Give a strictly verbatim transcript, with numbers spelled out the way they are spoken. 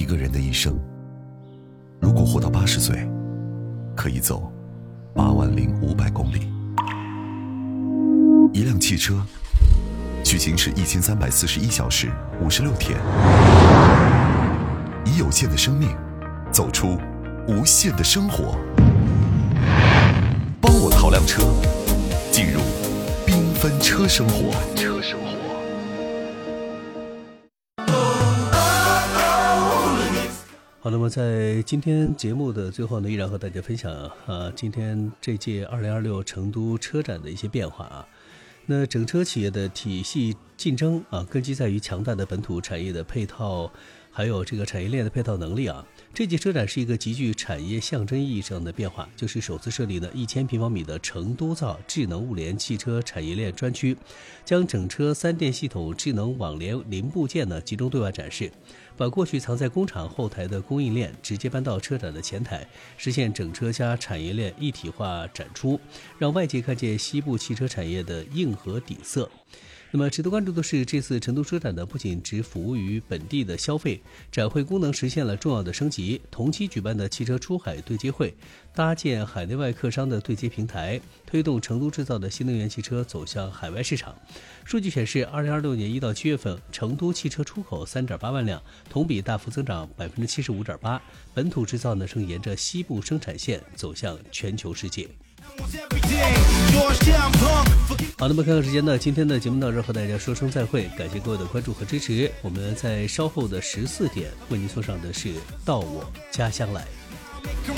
一个人的一生，如果活到八十岁，可以走八万零五百公里。一辆汽车去行驶一千三百四十一小时五十六天，以有限的生命走出无限的生活。帮我淘辆车，进入缤纷车生活。车生活。 好，那么在今天节目的最后呢，依然和大家分享啊，今天这届二零二六成都车展的一些变化啊。那整车企业的体系竞争啊，根基在于强大的本土产业的配套，还有这个产业链的配套能力啊。这届车展是一个极具产业象征意义上的变化，就是首次设立了一千平方米的成都造智能物联汽车产业链专区，将整车三电系统智能网联零部件呢集中对外展示，把过去藏在工厂后台的供应链直接搬到车展的前台，实现整车加产业链一体化展出，让外界看见西部汽车产业的硬核底色。那么值得关注的是，这次成都车展呢，不仅只服务于本地的消费，展会功能实现了重要的升级。同期举办的汽车出海对接会，搭建海内外客商的对接平台，推动成都制造的新能源汽车走向海外市场。数据显示，二零二六年一到七月份，成都汽车出口三点八万辆，同比大幅增长百分之七十五点八。本土制造呢，正沿着西部生产线走向全球世界。好，那么看看时间呢，今天的节目到这和大家说声再会，感谢各位的关注和支持。我们在稍后的十四点为您送上的是到我家乡来。